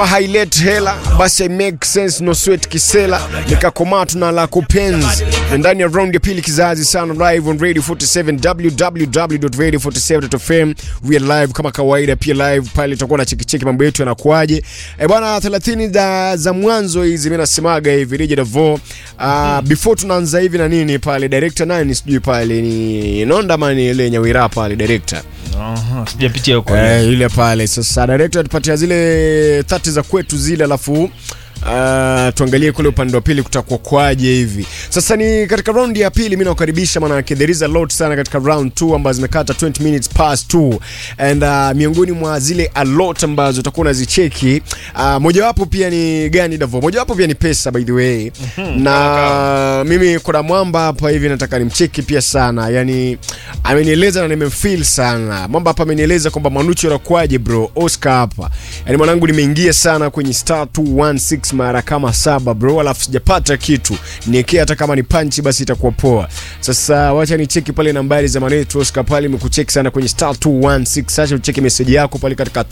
highlight hela basi I make sense no sweat kisela nikakomatu na la kupenzi ndani ya round ya pili kizazi sana live on Radio 47 www.radio47.fm. we are live kama kawaida, pia live pale tutakuwa na cheki mambo yetu yanakuaje. Bwana 30 za mwanzo hizi mimi nasemaga hivi DJ Davo before tunaanza hivi na nini pale director nani sijui pale ni Nondamani ile Nyawira pale director. Sijapitia huko. Ile pale sasa director tupatia zile 30 za kwetu zile alafu tuangalie kule upande wa pili kutakuwa kwaje hivi. Sasa ni katika round ya pili mimi nakukaribisha maana there is a lot sana katika round 2 ambazo zimekata 20 minutes past 2 and miongoni mwa zile a lot ambazo utakuwa unazicheki mojawapo pia ni gani Davo? Mojawapo pia ni pesa by the way. Na mimi kuna mwamba hapa hivi nataka nimcheki pia sana. Yani amenieleza na nimefeel sana. Mwamba hapa amenieleza kwamba Manucho anakwaje bro Oscar hapa. Yani mwanangu nimeingia sana kwenye star 216 mara kama 7 bro, alafu sijapata kitu. Niekea hata kama ni punch basi itakuwa poa. Sasa wacha ni cheki pale nambari za Manucho Oscar pale, nimekucheki sana kwenye star 216. Sasa ucheki message yako pale katika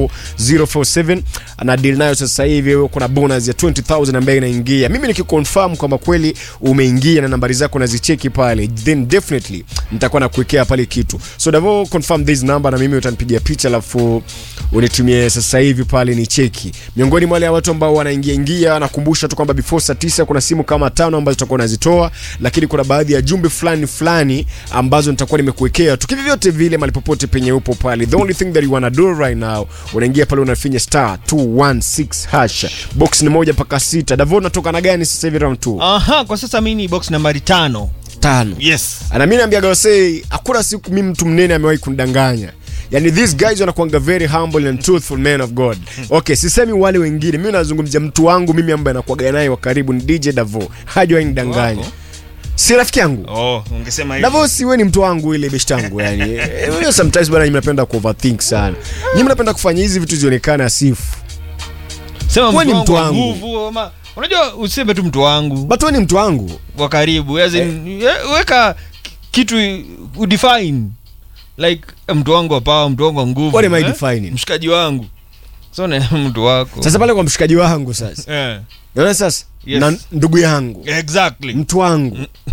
24047 na deal nayo sasa hivi kuna bonus ya 20,000 ambayo inaingia. Mimi nikiconfirm kwamba kweli umeingia na nambari zako nazicheki pale, then definitely nitakuwa nakuwekea pale kitu. So Davo confirm this number na mimi utanipigia picha alafu unitumie sasa hivi pale ni cheki. Miongoni mwa wale watu ambao wanaingia nakumbusha tu kwamba before saa 9 kuna simu kama 5 ambazo tutakuwa nazitoa, lakini kuna baadhi ya jumbe fulani ambazo nitakuwa nimekuwekea tu kivyote vile malipopote penye upo pale. The only thing that you wanna do right now unaingia pale unafinya star 216 hash. Box ni 1 mpaka 6. Davo natoka na gani sasa hivi round 2? Kwa sasa mimi ni box nambari 5. Yes. Ana mimi naambia gawasei hakuna siku mimi mtu mnene amewahi kunidanganya. Yani these guys wanakuanga very humble and truthful men of God. Okay, sisemi wale wengine. Mimi nazungumzia mtu wangu mimi ambaye anakuaga naye wa karibu ni DJ Davo. Hajawahi nidanganya. Si rafiki yangu. Ungesema hivyo. Davo si wewe ni mtu wangu ile best yangu yani. Sometimes bwana nimependa ku overthink sana. Mimi napenda kufanya hizi vitu zionekane asifu. Sema mtu wangu. Unajua useme tu mtu wangu. But wewe ni mtu wangu wa karibu. Weka kitu udefine. Like mtu wangu wa power, mtu wangu wa nguvu. What am I defining? Mshikaji wangu. So ni mtu wako. Sasa pale kwa mshikaji wangu sasa. Unaona sasa? Yes. Na ndugu yangu. Exactly. Mtu wangu.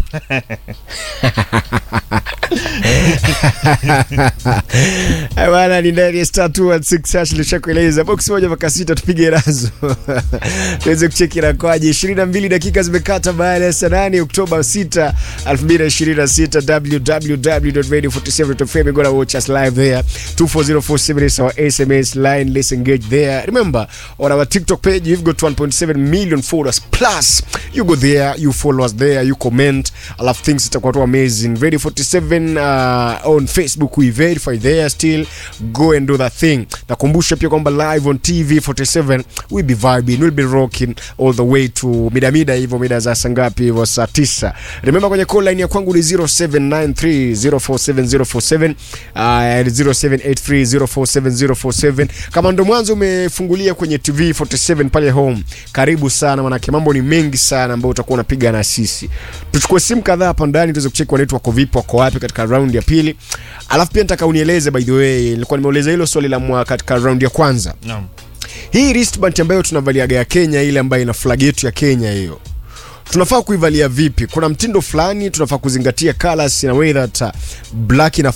Bwana ni ndani ya star 216 hash lishakueleza box 1 mpaka 6 tupige razo. Tuweze kucheki na kwaje. 22 dakika zimekata baada ya saa 8 Oktoba 6 2026. www.radio47.fm. Gonna watch us live there. 24047 is our SMS line. Let's engage there. Remember on our TikTok page you've got 1.7 million followers plus. You go there, you follow us there, you comment. I love things that are amazing. Radio 47 on Facebook we verify there still. Go and do that thing. Nakumbusha pia kwamba live on TV 47 we be vibing, we'll be rocking all the way to mida hivyo mida za sangapi hivyo saa 9. Remember kwenye call line ya kwangu ni 0793047047 0783047047. Kama ndo mwanzo umefungulia kwenye TV 47 pale home, karibu sana maana mambo ni mengi sana ambayo utakuwa unapiga na sisi. Tuchukue simu kadhaa hapa ndani tuweze kucheki wanaitwa wako vipi, wako wapi katika round ya pili. Alafu pia nataka unieleze by the way, nilikuwa nimeeleza hilo swali la katika round ya kwanza. Naam. Hii wristband ambayo tunavaliaga ya Kenya ile ambayo ina flag yetu ya Kenya hiyo. Tunafaa kuivalia vipi? Kuna mtindo fulani tunafaa kuzingatia colors in a way that black ina